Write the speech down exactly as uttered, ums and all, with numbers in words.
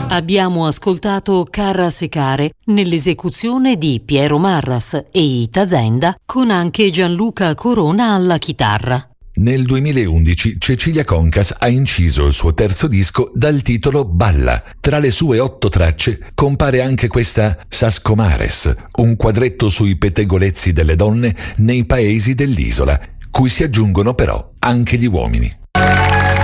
Abbiamo ascoltato Carra Secare nell'esecuzione di Piero Marras e Ita Zenda, con anche Gianluca Corona alla chitarra. Nel duemilaundici Cecilia Concas ha inciso il suo terzo disco dal titolo Balla. Tra le sue otto tracce compare anche questa Sascomares, un quadretto sui pettegolezzi delle donne nei paesi dell'isola, cui si aggiungono però anche gli uomini.